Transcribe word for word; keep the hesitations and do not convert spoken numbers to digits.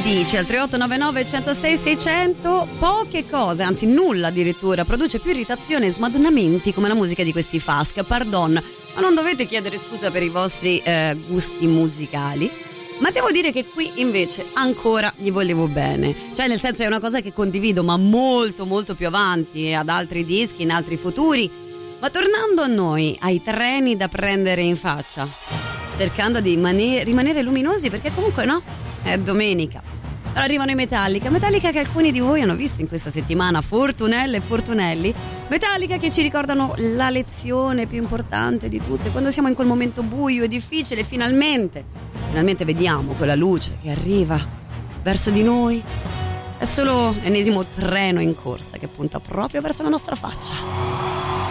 dici al tre otto nove nove uno zero sei sei zero zero? Poche cose, anzi nulla addirittura, produce più irritazione e smadonnamenti come la musica di questi Fask, pardon, ma non dovete chiedere scusa per i vostri eh, gusti musicali. Ma devo dire che qui invece ancora gli volevo bene, cioè nel senso è una cosa che condivido, ma molto molto più avanti, ad altri dischi, in altri futuri. Ma tornando a noi, ai treni da prendere in faccia, cercando di mane- rimanere luminosi, perché comunque no, è domenica. Allora arrivano i Metallica, Metallica che alcuni di voi hanno visto in questa settimana, Fortunelle e Fortunelli, Metallica che ci ricordano la lezione più importante di tutte, quando siamo in quel momento buio e difficile, finalmente, finalmente vediamo quella luce che arriva verso di noi, è solo l'ennesimo treno in corsa che punta proprio verso la nostra faccia.